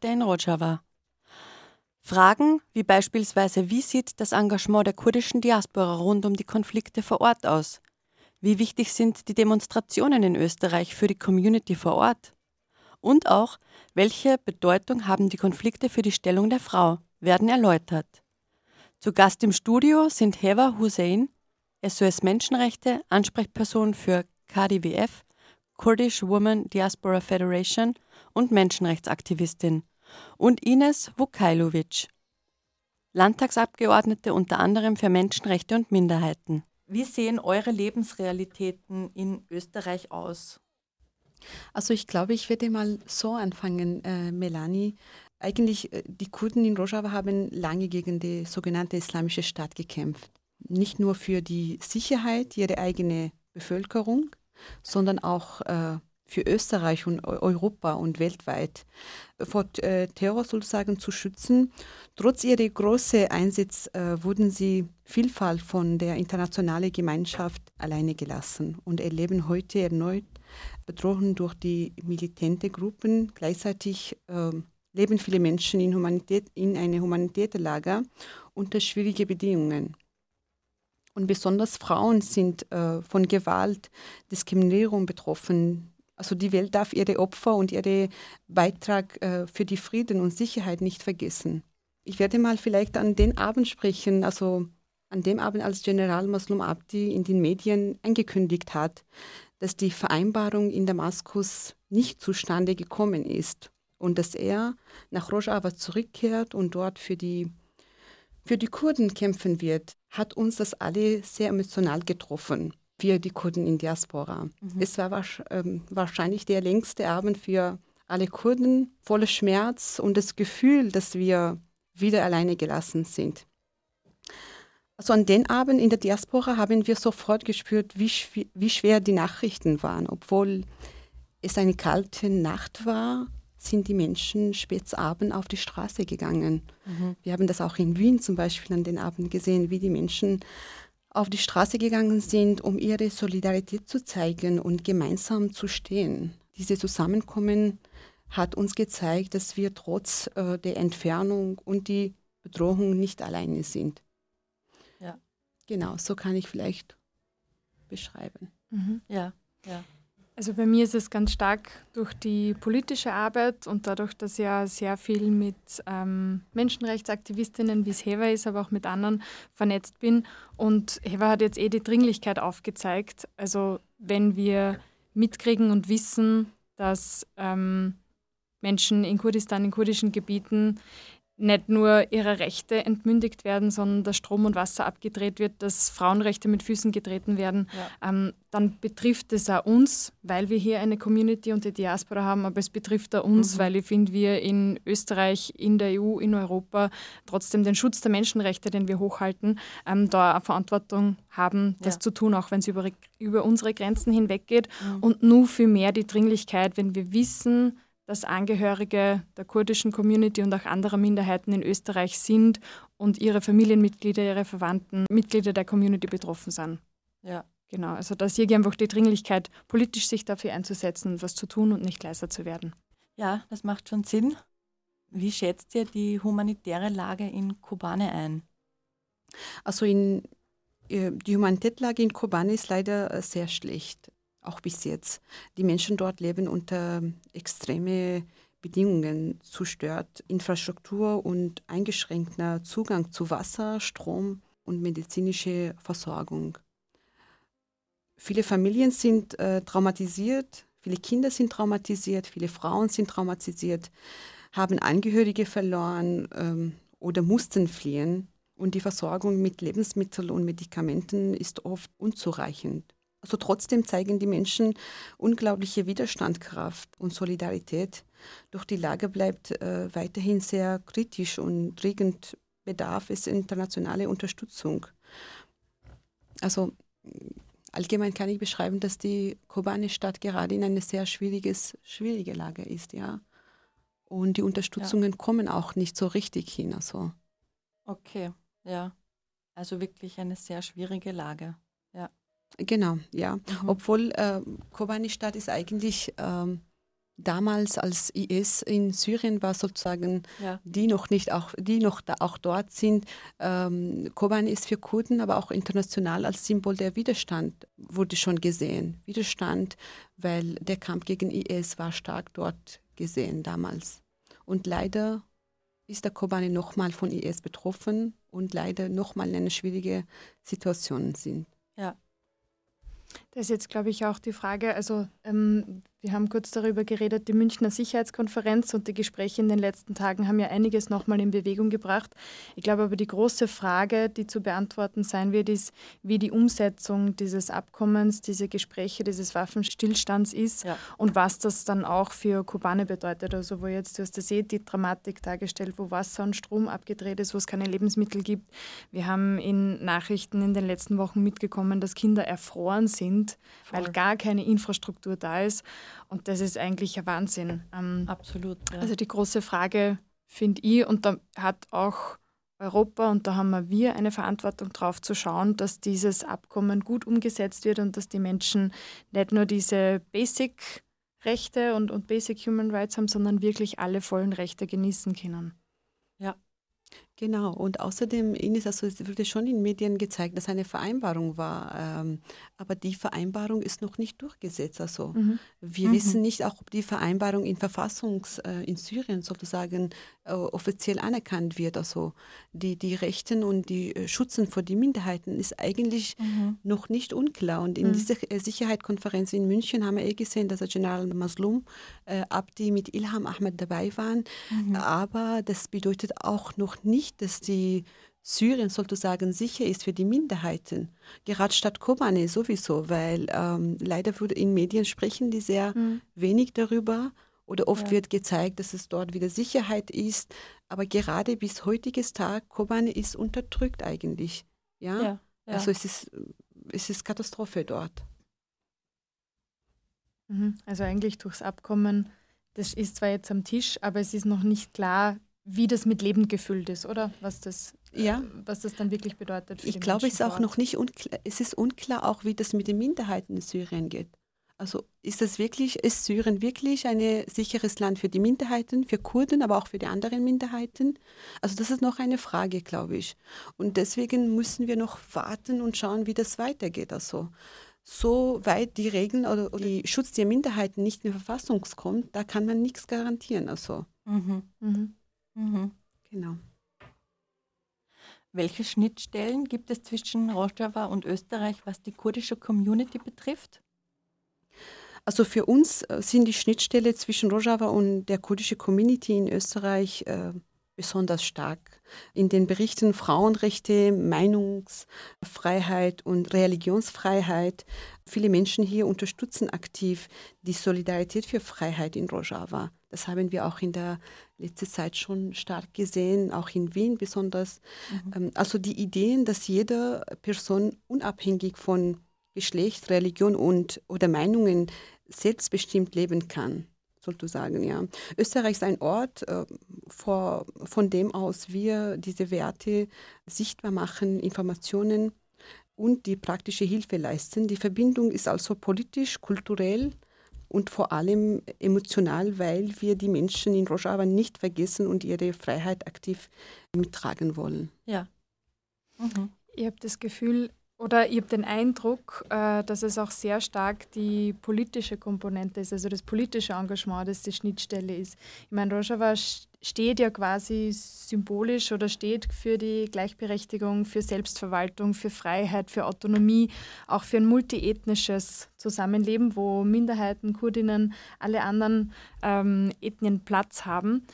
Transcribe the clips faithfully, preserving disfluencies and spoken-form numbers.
Menschenrechte in Rojava. Fragen wie beispielsweise, wie sieht das Engagement der kurdischen Diaspora rund um die Konflikte vor Ort aus? Wie wichtig sind die Demonstrationen in Österreich für die Community vor Ort? Und auch, welche Bedeutung haben die Konflikte für die Stellung der Frau, werden erläutert. Zu Gast im Studio sind Heva Hussein, S O S Menschenrechte, Ansprechperson für K D W F, Kurdish Women Diaspora Federation und Menschenrechtsaktivistin, und Ines Vukajlovic, Landtagsabgeordnete unter anderem für Menschenrechte und Minderheiten. Wie sehen eure Lebensrealitäten in Österreich aus? Also ich glaube, ich werde mal so anfangen, äh, Melanie. Eigentlich, äh, die Kurden in Rojava haben lange gegen die sogenannte Islamische Staat gekämpft. Nicht nur für die Sicherheit ihrer eigenen Bevölkerung, sondern auch äh, für Österreich und Eu- Europa und weltweit vor äh, Terror sozusagen zu schützen. Trotz ihrer großen Einsätze äh, wurden sie vielfach von der internationalen Gemeinschaft alleine gelassen und erleben heute erneut Bedrohung durch die militante Gruppen. Gleichzeitig äh, leben viele Menschen in, Humanität, in einem humanitären Lager unter schwierigen Bedingungen. Und besonders Frauen sind äh, von Gewalt, Diskriminierung betroffen. Also die Welt darf ihre Opfer und ihren Beitrag äh, für die Frieden und Sicherheit nicht vergessen. Ich werde mal vielleicht an den Abend sprechen, also an dem Abend, als General Maslum Abdi in den Medien angekündigt hat, dass die Vereinbarung in Damaskus nicht zustande gekommen ist und dass er nach Rojava zurückkehrt und dort für die, für die Kurden kämpfen wird, hat uns das alle sehr emotional getroffen, wir die Kurden in Diaspora. Mhm. Es war ähm, wahrscheinlich der längste Abend für alle Kurden, voller Schmerz und das Gefühl, dass wir wieder alleine gelassen sind. Also an den Abend in der Diaspora haben wir sofort gespürt, wie, schw- wie schwer die Nachrichten waren. Obwohl es eine kalte Nacht war, sind die Menschen spätsabend auf die Straße gegangen. Mhm. Wir haben das auch in Wien zum Beispiel an den Abend gesehen, wie die Menschen auf die Straße gegangen sind, um ihre Solidarität zu zeigen und gemeinsam zu stehen. Dieses Zusammenkommen hat uns gezeigt, dass wir trotz äh, der Entfernung und die Bedrohung nicht alleine sind. Ja. Genau, so kann ich vielleicht beschreiben. Mhm. Ja, ja. Also bei mir ist es ganz stark durch die politische Arbeit und dadurch, dass ich ja sehr viel mit ähm, Menschenrechtsaktivistinnen, wie es Heva ist, aber auch mit anderen vernetzt bin. Und Heva hat jetzt eh die Dringlichkeit aufgezeigt. Also wenn wir mitkriegen und wissen, dass ähm, Menschen in Kurdistan, in kurdischen Gebieten nicht nur ihre Rechte entmündigt werden, sondern dass Strom und Wasser abgedreht wird, dass Frauenrechte mit Füßen getreten werden, ja. ähm, dann betrifft es auch uns, weil wir hier eine Community und die Diaspora haben, aber es betrifft auch uns, mhm. weil ich finde, wir in Österreich, in der E U, in Europa trotzdem den Schutz der Menschenrechte, den wir hochhalten, ähm, da eine Verantwortung haben, das ja. zu tun, auch wenn es über, über unsere Grenzen hinweggeht. Mhm. Und nur viel mehr die Dringlichkeit, wenn wir wissen, dass Angehörige der kurdischen Community und auch anderer Minderheiten in Österreich sind und ihre Familienmitglieder, ihre Verwandten, Mitglieder der Community betroffen sind. Ja. Genau, also da sehe ich einfach die Dringlichkeit, politisch sich dafür einzusetzen, was zu tun und nicht leiser zu werden. Ja, das macht schon Sinn. Wie schätzt ihr die humanitäre Lage in Kobane ein? Also in, die Humanitätslage in Kobane ist leider sehr schlecht. Auch bis jetzt. Die Menschen dort leben unter extreme Bedingungen, zerstört Infrastruktur und eingeschränkter Zugang zu Wasser, Strom und medizinische Versorgung. Viele Familien sind äh, traumatisiert, viele Kinder sind traumatisiert, viele Frauen sind traumatisiert, haben Angehörige verloren ähm, oder mussten fliehen. Und die Versorgung mit Lebensmitteln und Medikamenten ist oft unzureichend. Also trotzdem zeigen die Menschen unglaubliche Widerstandskraft und Solidarität. Doch die Lage bleibt äh, weiterhin sehr kritisch und dringend bedarf es internationale Unterstützung. Also allgemein kann ich beschreiben, dass die Kobane-Stadt gerade in eine sehr schwieriges, schwierige Lage ist, ja. Und die Unterstützungen ja. kommen auch nicht so richtig hin. Also. Okay, ja. Also wirklich eine sehr schwierige Lage, ja. Genau, ja. Mhm. Obwohl äh, Kobane-Stadt ist eigentlich ähm, damals als I S in Syrien war sozusagen, Ja. die noch nicht auch, die noch da auch dort sind. Ähm, Kobane ist für Kurden, aber auch international als Symbol der Widerstand wurde schon gesehen. Widerstand, weil der Kampf gegen I S war stark dort gesehen damals. Und leider ist der Kobane nochmal von I S betroffen und leider nochmal in eine schwierige Situation sind. Ja. Das ist jetzt, glaube ich, auch die Frage, also ähm, wir haben kurz darüber geredet, die Münchner Sicherheitskonferenz und die Gespräche in den letzten Tagen haben ja einiges nochmal in Bewegung gebracht. Ich glaube aber, die große Frage, die zu beantworten sein wird, ist, wie die Umsetzung dieses Abkommens, diese Gespräche, dieses Waffenstillstands ist Ja. und was das dann auch für Kobane bedeutet. Also wo jetzt, du hast das eh die Dramatik dargestellt, wo Wasser und Strom abgedreht ist, wo es keine Lebensmittel gibt. Wir haben in Nachrichten in den letzten Wochen mitbekommen, dass Kinder erfroren sind, Voll. weil gar keine Infrastruktur da ist. Und das ist eigentlich ein Wahnsinn. Ähm, Absolut. Ja. also die große Frage, finde ich, und da hat auch Europa, und da haben wir eine Verantwortung drauf zu schauen, dass dieses Abkommen gut umgesetzt wird und dass die Menschen nicht nur diese Basic-Rechte und, und Basic Human Rights haben, sondern wirklich alle vollen Rechte genießen können. Genau, und außerdem, Ines, also es wurde schon in Medien gezeigt, dass eine Vereinbarung war, ähm, aber die Vereinbarung ist noch nicht durchgesetzt. Also Mhm. wir Mhm. wissen nicht auch, ob die Vereinbarung in Verfassungs, äh, in Syrien sozusagen äh, offiziell anerkannt wird. Also die, die Rechten und die äh, Schützen vor die Minderheiten ist eigentlich Mhm. noch nicht unklar. Und in Mhm. dieser äh, Sicherheitskonferenz in München haben wir eh gesehen, dass der General Maslum äh, Abdi mit Ilham Ahmed dabei waren. Mhm. Aber das bedeutet auch noch nicht, dass die Syrien sozusagen sicher ist für die Minderheiten. Gerade Stadt Kobane sowieso, weil ähm, leider wurde in Medien sprechen die sehr Mhm. wenig darüber oder oft Ja. wird gezeigt, dass es dort wieder Sicherheit ist. Aber gerade bis heutiges Tag, Kobane ist unterdrückt eigentlich. Ja, Ja. Ja. also es ist, es ist Katastrophe dort. Mhm. Also eigentlich durchs Abkommen, das ist zwar jetzt am Tisch, aber es ist noch nicht klar, wie das mit Leben gefüllt ist, oder? Was das, Ja. äh, was das dann wirklich bedeutet für Ich die glaube, Menschen es ist vor auch Ort. noch nicht unklar, es ist unklar auch, wie das mit den Minderheiten in Syrien geht. Also ist das wirklich, ist Syrien wirklich ein sicheres Land für die Minderheiten, für Kurden, aber auch für die anderen Minderheiten? Also das ist noch eine Frage, glaube ich. Und deswegen müssen wir noch warten und schauen, wie das weitergeht. Also so weit die Regeln oder, oder die Schutz der Minderheiten nicht in die Verfassung kommt, da kann man nichts garantieren. Also Mhm. Mhm. Mhm. genau. Welche Schnittstellen gibt es zwischen Rojava und Österreich, was die kurdische Community betrifft? Also für uns äh, sind die Schnittstelle zwischen Rojava und der kurdischen Community in Österreich äh, besonders stark. In den Berichten Frauenrechte, Meinungsfreiheit und Religionsfreiheit. Viele Menschen hier unterstützen aktiv die Solidarität für Freiheit in Rojava. Das haben wir auch in der letzten Zeit schon stark gesehen, auch in Wien besonders. Mhm. Ähm, also die Ideen, dass jede Person unabhängig von Geschlecht, Religion und oder Meinungen selbstbestimmt leben kann, sozusagen. Ja. Österreich ist ein Ort, äh, vor, von dem aus wir diese Werte sichtbar machen, Informationen und die praktische Hilfe leisten. Die Verbindung ist also politisch, kulturell und vor allem emotional, weil wir die Menschen in Rojava nicht vergessen und ihre Freiheit aktiv mittragen wollen. Ja. Mhm. Ich habe das Gefühl, oder ich habe den Eindruck, äh, dass es auch sehr stark die politische Komponente ist, also das politische Engagement, das die Schnittstelle ist. Ich meine, Rojava st- steht ja quasi symbolisch oder steht für die Gleichberechtigung, für Selbstverwaltung, für Freiheit, für Autonomie, auch für ein multiethnisches Zusammenleben, wo Minderheiten, Kurdinnen, alle anderen ähm, Ethnien Platz haben.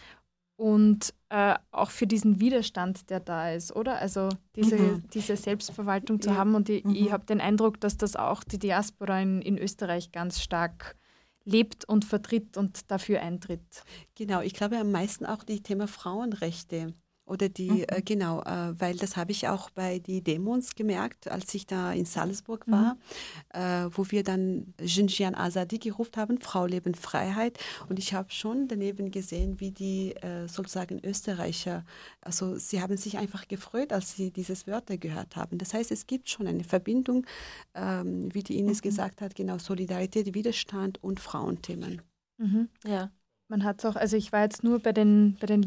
Und äh, auch für diesen Widerstand, der da ist, oder? Also diese, Mhm. diese Selbstverwaltung zu Ja. haben. Und ich, Mhm. ich habe den Eindruck, dass das auch die Diaspora in, in Österreich ganz stark lebt und vertritt und dafür eintritt. Genau, ich glaube am meisten auch die Thema Frauenrechte oder die, Mhm. äh, genau, äh, weil das habe ich auch bei den Demos gemerkt, als ich da in Salzburg war, äh, wo wir dann Jinjian Azadi gerufen haben, Frau, Leben, Freiheit. Und ich habe schon daneben gesehen, wie die äh, sozusagen Österreicher, also sie haben sich einfach gefreut, als sie dieses Wörter gehört haben. Das heißt, es gibt schon eine Verbindung, ähm, wie die Ines Mhm. gesagt hat, genau, Solidarität, Widerstand und Frauenthemen. Mhm. Ja. Man hat es auch, also ich war jetzt nur bei den, bei den